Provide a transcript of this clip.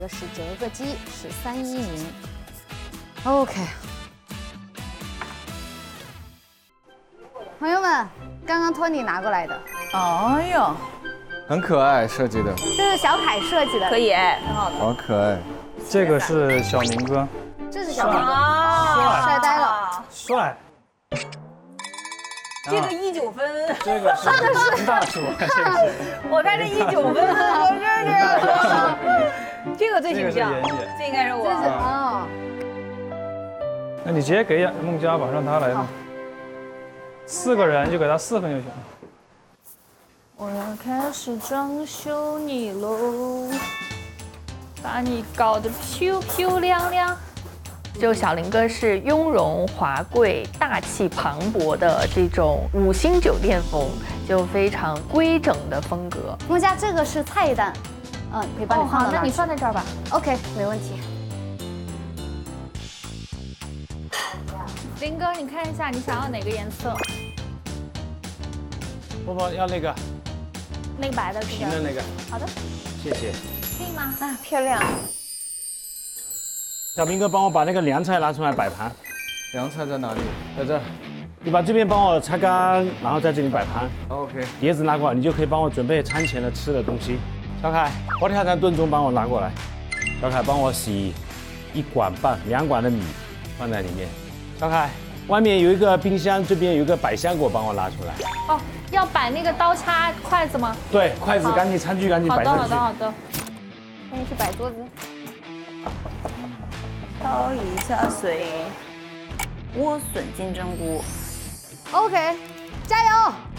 这是9个鸡，是3-1名。OK， 朋友们，刚刚托尼拿过来的， 哎呦， 很可爱设计的， 这是小凯设计的， 可以，很好的。 好可爱。 这个是小明哥， 这是小明哥， 啊帅呆了。 帅。 这个19分， 这个是林大叔，这个是我看这19分，这个最形象，这应该是这是我。 哦， 那你直接给孟佳吧，让他来弄。4个人就给他4分就行了。 我要开始装修你喽，把你搞得漂漂亮亮。就小林哥是雍容华贵、大气磅礴的这种5星酒店风，就非常规整的风格。 孟佳，这个是菜单，可以帮你放到好，那你放在这儿吧。 OK， 没问题。 林哥，你看一下你想要哪个颜色？ 婆婆要那个那个白的， 平的那个， 好的， 谢谢。 可以吗？ 啊，漂亮！ 小明哥，帮我把那个凉菜拿出来摆盘， 凉菜在哪里？ 在这儿。你把这边帮我擦干，然后在这里摆盘。 OK， 碟子拿过来，你就可以帮我准备餐前的吃的东西。小凯，活跳蛋炖盅帮我拿过来。小凯，帮我洗1管半2管的米放在里面。小凯，外面有一个冰箱，这边有一个百香果，帮我拿出来。 哦，要摆那个刀叉筷子吗？ 对，筷子赶紧，餐具赶紧好的， 摆上去。 好的，好的。 那你去摆桌子。 焯一下水，莴笋金针菇。 OK，加油！